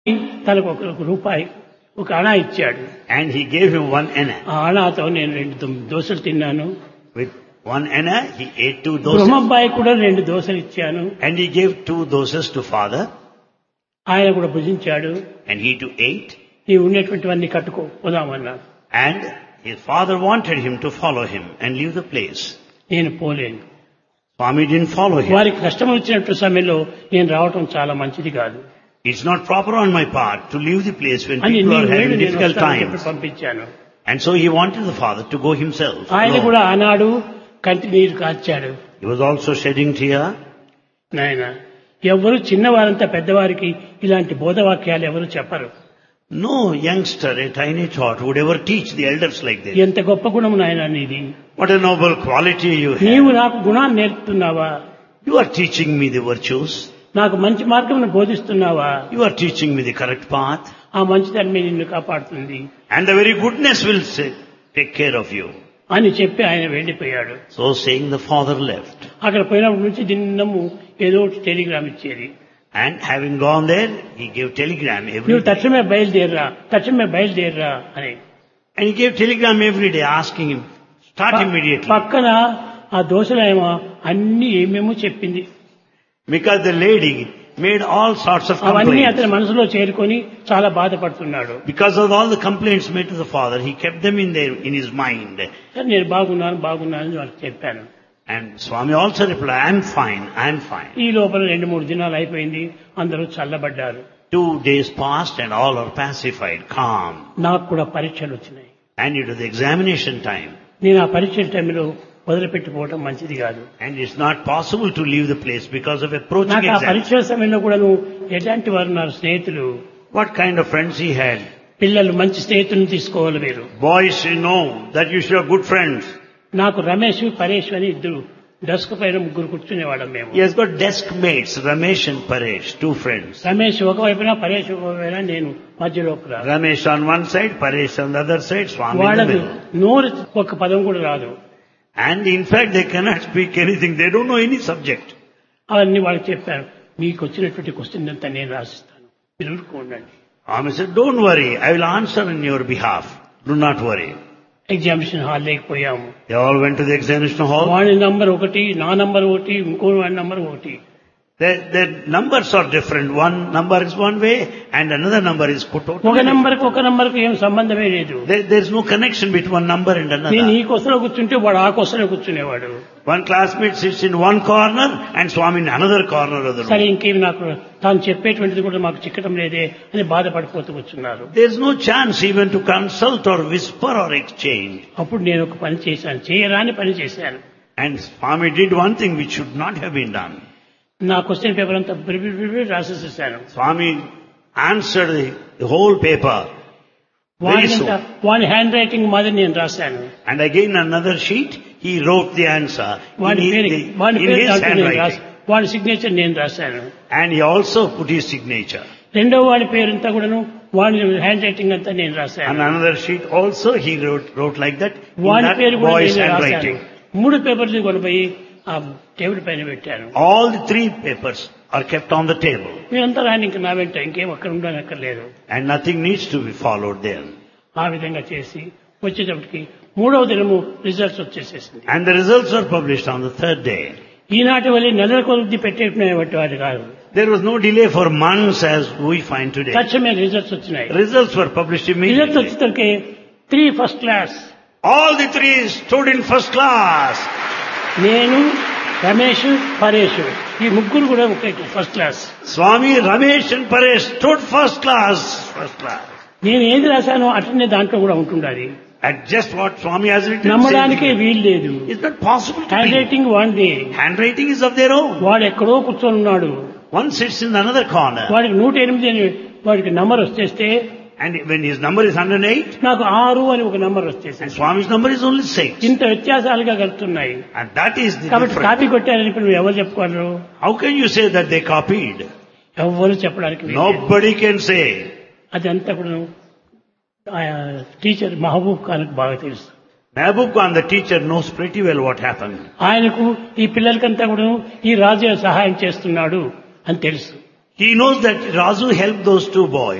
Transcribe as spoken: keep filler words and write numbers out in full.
తనకు ఒక రూపాయి ఒక అణా ఇచ్చాడు. And he gave him one anna. ఆ అణాతో నేను రెండు దో- దోశలు తిన్నాను. With one anna, he ate two doses. బ్రహ్మబ్బాయి కూడా రెండు దోశలు ఇచ్చాను. And he gave two doses to father. ఆయన కూడా భుజించాడు. And he too ate. నీ ఉన్నటువంటివన్నీ కట్టుకో పోదామన్నాడు. And his father wanted him to follow him and leave the place. నేను పోలేను. Swami didn't follow him. వారికి కష్టం వచ్చినట్టు సమయంలో నేను రావటం చాలా మంచిది కాదు It's not proper on my part to leave the place when అని people నీ are వేడు having నేను difficult వస్తానని చెప్పి times. పంపించాను. And so he wanted the father to go himself. ఆయన alone. కూడా ఆనాడు కంటి నీరు కార్చాడు. He was also shedding tear. నాయన ఎవరు చిన్నవారంతా పెద్దవారికి ఇలాంటి బోధవాక్యాలు ఎవరు చెప్పరు. No youngster, a tiny tot, would ever teach the elders like this. ఎంత గొప్ప గుణము నాయన నీది. What a noble quality you నీవు have. నాకు గుణాన్ని నేర్పుతున్నావా, You are teaching me the virtues. నాకు మంచి మార్గమును బోధిస్తున్నావా, You are teaching me the correct path. ఆ మంచిదాన్ని నిన్ను కాపాడుతుంది And the very goodness will say, take care of you. అని చెప్పి ఆయన వెళ్ళిపోయాడు. So saying, the father left. అక్కడ పోయినప్పటి నుంచి దిన్నము ఏదో ఒకటి టెలిగ్రామ్ ఇచ్చేది. And having gone there, he gave telegram every నువ్వు day. తక్షణమే బయలుదేరరా, తక్షణమే బయలుదేరరా అని. And he gave telegram every day asking him, start ప- immediately. పక్కన ఆ దోశలేమో అన్ని ఏమేమో చెప్పింది. Because the lady made all sorts of అవన్నీ complaints. అతని మనసులో చేరుకొని చాలా బాధపడుతున్నాడు. Because of all the complaints made to the father, he kept them in there, in his mind. సరే నేను బాగున్నాను బాగున్నాను అని వాళ్ళకి చెప్పాను. And Swami also replied, I am fine, I am fine. ఈ లోపల రెండు మూడు దినాలు అయిపోయింది, అందరూ చల్లబడ్డారు. Two days passed and all are pacified, calm. నాకు కూడా పరీక్షలు వచ్చినాయి. And it was the examination time. నేను ఆ పరీక్షల టైంలో వదిలిపెట్టిపోవడం మంచిది కాదు. And it's not possible to leave the place because of approaching నాకు ఆ exam. పరీక్షల సమయంలో కూడా నువ్వు ఎలాంటి వారు ఉన్నారు స్నేహితులు, What kind of friends he had? పిల్లలు మంచి స్నేహితులను తీసుకోవాలి మీరు. Boys, you know that you should have good friends. నాకు రమేష్ పరేష్ అని ఇద్దరు డెస్క్ పైన ముగ్గురు కూర్చునేవాళ్ళం మేము. He has got desk mates, Ramesh and Paresh, two friends. Ramesh ఒకవైపున పరేష్ ఒకవైపున నేను మధ్యలోకి రా. Ramesh on one side, Paresh on the other side, Swami in the వాళ్ళకు middle. నోరు ఒక్క పదం కూడా రాదు. And in fact, they cannot speak anything. They don't know any subject. అవన్నీ వాళ్ళకి చెప్పాను. మీకు వచ్చినటువంటి క్వశ్చన్ అంతా నేను రాసిస్తాను, మీరు ఊరుకోండి. Swami said, don't worry, I will answer on your behalf. Do not worry. Examination hall లేకపోయాము. They all went to the examination hall. వాడి నంబర్ ఒకటి, నా నంబర్ ఒకటి, ఇంకో వాడి నంబర్ ఒకటి. Their, their numbers are different. One number is one way and another number is put out. ఒక నంబర్కి ఒక నంబర్కి ఏం సంబంధమే లేదు. There, there is no connection between one number and నేను ఈ another. కొసలో కూర్చుంటే వాడు ఆ కొసలో కూర్చునేవాడు. One classmate sits in one corner and Swami in another corner of the సరే room. ఇంకేమి నాకు తాను చెప్పేటువంటిది కూడా మాకు చిక్కటం లేదే అని బాధపడిపోతూ కూర్చున్నారు. There is no chance even to consult or whisper or exchange. అప్పుడు నేను ఒక పని చేశాను, చేయరాని పని చేశాను. And Swami did one thing which should not have been done. నా క్వశ్చన్ పేపర్ అంతా బిరిబిరి రాసేసేసాను. Swami answered the, the whole paper. Very వాడినంతా soon. వాడి హ్యాండ్ రైటింగ్ మాదిరి నేను రాశాను. And again another sheet, he wrote the answer in వాడి his, పేరు వాడి in పేరు his దాంట్లో నేను రాసి handwriting. వాడి సిగ్నేచర్ నేను రాశాను. And he also put his signature. రెండో వాడి పేరంతా కూడాను వాడి హ్యాండ్ రైటింగ్ అంతా నేను And రాశాను. another sheet also he wrote, wrote like that in వాడి that పేరు కూడా boy's నేను రాశాను. handwriting. మూడు పేపర్స్ కొనిపోయి ఆ టేబుల్ పైన పెట్టాను. All the three papers are kept on the table. మీరంతా రాని ఇంకా నా వెంట ఇంకేం అక్కడ ఉండనక్కర్లేదు. And nothing needs to be followed there. ఆ విధంగా చేసి వచ్చేటప్పటికి మూడవ దినము results వచ్చేసేసింది. And the results are published on the third day. ఈనాటి వల్ల నెలల కొద్ది పెట్టేటువంటి వాటి కాదు. There was no delay for months as we find today. తక్షణమే రిజల్ట్స్ వచ్చినాయి. Results were published results immediately. వచ్చేసరికి three first class. All the three stood in first class. నేను, రమేష్, పరేష్ ఈ ముగ్గురు కూడా ఒకే first class. Swami, Ramesh and Paresh stood first class. First class. నేను ఏది రాశానో అట్లనే దాంట్లో కూడా ఉంటుండాలి. At just what Swami has written. నమ్మడానికే same thing. వీలు లేదు. It's not possible to hand believe. Writing వాడిది. Handwriting is of their own. వాడు ఎక్కడో కూర్చొని ఉన్నాడు. One sits in another corner. వాడికి నూట ఎనిమిది అని వాడికి నంబర్ వచ్చేస్తే And when his number is one hundred eight, నాకు ఆరు అని ఒక నంబర్ and వచ్చేసింది. Swami's number is only six. ఇంత వ్యత్యాసాలుగా కలుగుతున్నాయి. And that is the కాబట్టి difference. కాపీ కొట్టారని ఇప్పుడు నువ్వు ఎవరు చెప్పుకోరు? How can you say that they copied? ఎవరు చెప్పడానికి వీలు లేదు. Nobody can say. అది అంతా కూడా టీచర్ మహబూబ్ ఖాన్కి బాగా తెలుసు. Mehboob Khan, the teacher, knows pretty well what happened. ఆయనకు ఈ పిల్లలకంతా కూడా ఈ రాజు సహాయం చేస్తున్నాడు అని తెలుసు. He knows that Razu helped those two boys.